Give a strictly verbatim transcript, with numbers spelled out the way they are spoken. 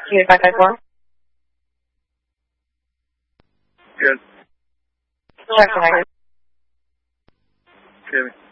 Q eight five five four. Good. Check the record. Okay.